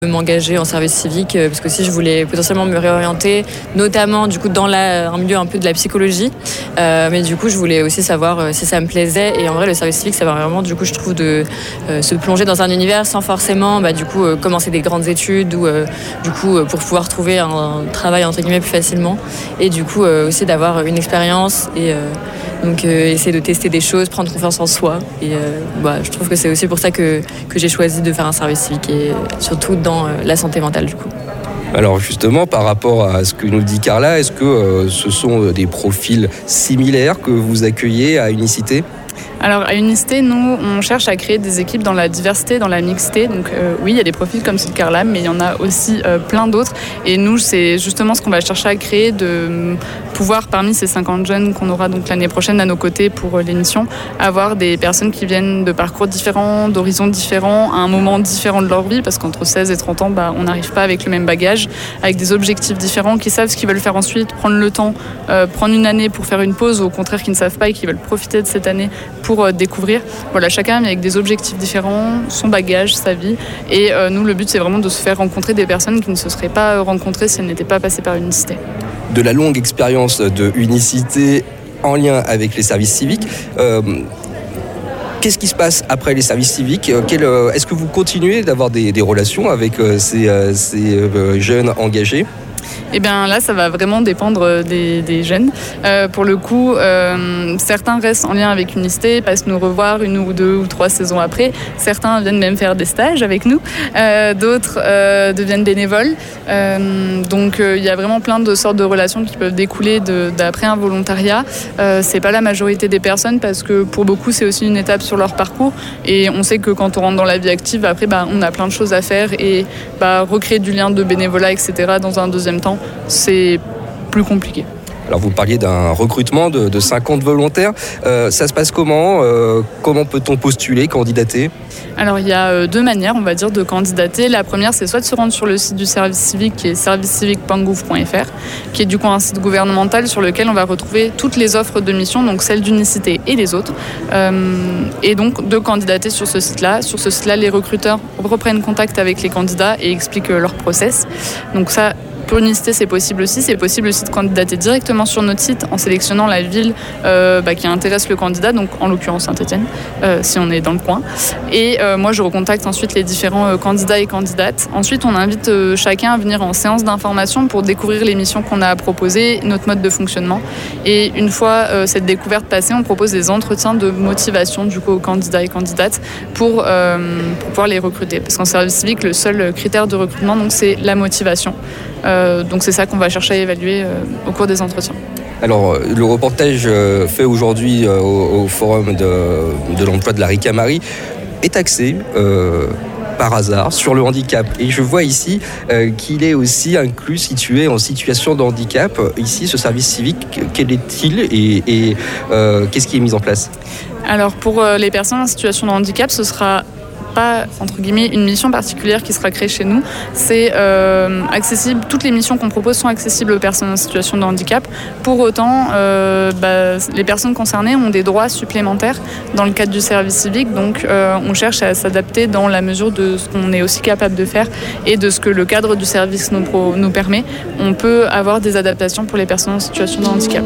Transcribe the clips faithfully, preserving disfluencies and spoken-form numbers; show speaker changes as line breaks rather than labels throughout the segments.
m'engager en service civique parce que si je voulais potentiellement me réorienter, notamment du coup dans la, un milieu un peu de la psychologie, euh, mais du coup je voulais aussi savoir si ça me plaisait. Et en vrai le service civique ça va vraiment du coup je trouve de euh, se plonger dans un univers sans forcément bah, du coup euh, commencer des grandes études ou euh, du coup euh, pour pouvoir trouver un, un travail entre guillemets plus facilement et du coup euh, aussi d'avoir une expérience et euh, donc euh, essayer de tester des choses, prendre confiance en soi et euh, bah, je trouve que c'est aussi pour ça que, que j'ai choisi de faire un service civique et surtout dans euh, la santé mentale du coup.
Alors justement, par rapport à ce que nous dit Carla, est-ce que euh, ce sont des profils similaires que vous accueillez à Unicité ?
Alors à Unicité, nous, on cherche à créer des équipes dans la diversité, dans la mixité. Donc euh, oui, il y a des profils comme celui de Carla, mais il y en a aussi euh, plein d'autres. Et nous, c'est justement ce qu'on va chercher à créer, de pouvoir, parmi ces cinquante jeunes qu'on aura donc l'année prochaine à nos côtés pour euh, l'émission, avoir des personnes qui viennent de parcours différents, d'horizons différents, à un moment différent de leur vie, parce qu'entre seize et trente ans, bah, on n'arrive pas avec le même bagage, avec des objectifs différents, qui savent ce qu'ils veulent faire ensuite, prendre le temps, euh, prendre une année pour faire une pause, ou au contraire qui ne savent pas et qui veulent profiter de cette année pour euh, découvrir. Voilà, chacun avec des objectifs différents, son bagage, sa vie. Et euh, nous, le but, c'est vraiment de se faire rencontrer des personnes qui ne se seraient pas rencontrées si elles n'étaient pas passées par Unicité.
De la longue expérience de Unicité en lien avec les services civiques, euh, qu'est-ce qui se passe après les services civiques ? Quel, euh, Est-ce que vous continuez d'avoir des, des relations avec euh, ces, euh, ces euh, jeunes engagés ?
Eh bien là, ça va vraiment dépendre des, des jeunes. Euh, pour le coup, euh, certains restent en lien avec Unicité, passent nous revoir une ou deux ou trois saisons après. Certains viennent même faire des stages avec nous. Euh, d'autres euh, deviennent bénévoles. Euh, donc il euh, y a vraiment plein de sortes de relations qui peuvent découler de, d'après un volontariat. Euh, c'est pas la majorité des personnes parce que pour beaucoup, c'est aussi une étape sur leur parcours. Et on sait que quand on rentre dans la vie active, après, bah, on a plein de choses à faire et bah, recréer du lien de bénévolat, et cetera dans un deuxième temps, c'est plus compliqué.
Alors vous parliez d'un recrutement de, de cinquante volontaires. Euh, ça se passe comment ? euh, Comment peut-on postuler, candidater ?
Alors il y a euh, deux manières, on va dire, de candidater. La première, c'est soit de se rendre sur le site du service civique, qui est service civique point gouv point f r, qui est du coup un site gouvernemental sur lequel on va retrouver toutes les offres de mission, donc celles d'Unicité et les autres. Euh, et donc de candidater sur ce site-là. Sur ce site-là, les recruteurs reprennent contact avec les candidats et expliquent euh, leur process. Donc ça, pour Unicité, c'est possible aussi. C'est possible aussi de candidater directement sur notre site en sélectionnant la ville euh, bah, qui intéresse le candidat, donc en l'occurrence Saint-Étienne, euh, si on est dans le coin. Et euh, moi, je recontacte ensuite les différents euh, candidats et candidates. Ensuite, on invite euh, chacun à venir en séance d'information pour découvrir les missions qu'on a à proposer, notre mode de fonctionnement. Et une fois euh, cette découverte passée, on propose des entretiens de motivation du coup aux candidats et candidates pour, euh, pour pouvoir les recruter. Parce qu'en service civique, le seul critère de recrutement, donc, c'est la motivation. Euh, donc c'est ça qu'on va chercher à évaluer euh, au cours des entretiens.
Alors le reportage euh, fait aujourd'hui euh, au, au forum de, de l'emploi de la Ricamarie est axé euh, par hasard sur le handicap. Et je vois ici euh, qu'il est aussi inclus, situé en situation de handicap. Ici, ce service civique, quel est-il et, et euh, qu'est-ce qui est mis en place ?
Alors pour euh, les personnes en situation de handicap, ce sera pas, entre guillemets, une mission particulière qui sera créée chez nous. C'est euh, accessible, toutes les missions qu'on propose sont accessibles aux personnes en situation de handicap. Pour autant, euh, bah, les personnes concernées ont des droits supplémentaires dans le cadre du service civique, donc euh, on cherche à s'adapter dans la mesure de ce qu'on est aussi capable de faire et de ce que le cadre du service nous, pro, nous permet. On peut avoir des adaptations pour les personnes en situation de handicap.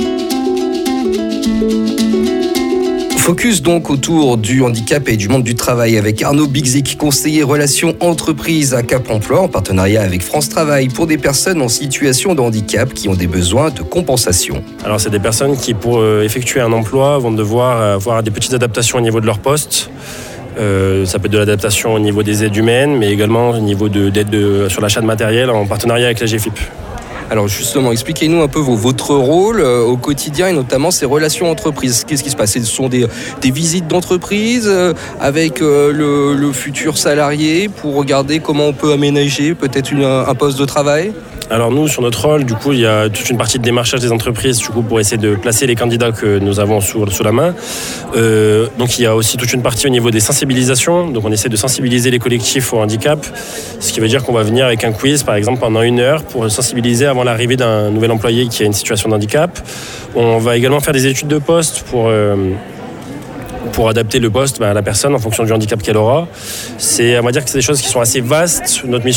Focus donc autour du handicap et du monde du travail avec Arnaud Bigzik, conseiller relations entreprises à Cap Emploi en partenariat avec France Travail pour des personnes en situation de handicap qui ont des besoins de compensation.
Alors c'est des personnes qui pour effectuer un emploi vont devoir avoir des petites adaptations au niveau de leur poste. Euh, ça peut être de l'adaptation au niveau des aides humaines mais également au niveau de, d'aide de, sur l'achat de matériel en partenariat avec la G F I P.
Alors justement, expliquez-nous un peu votre rôle euh, au quotidien et notamment ces relations entreprises. Qu'est-ce qui se passe ? Ce sont des, des visites d'entreprise euh, avec euh, le, le futur salarié pour regarder comment on peut aménager peut-être une, un poste de travail ?
Alors nous, sur notre rôle, du coup, il y a toute une partie de démarchage des entreprises du coup, pour essayer de placer les candidats que nous avons sous, sous la main. Euh, donc il y a aussi toute une partie au niveau des sensibilisations. Donc on essaie de sensibiliser les collectifs au handicap, ce qui veut dire qu'on va venir avec un quiz, par exemple, pendant une heure pour sensibiliser avant l'arrivée d'un nouvel employé qui a une situation de handicap. On va également faire des études de poste pour... Euh, pour adapter le poste bah, à la personne en fonction du handicap qu'elle aura. C'est, on va dire que c'est des choses qui sont assez vastes. Notre mission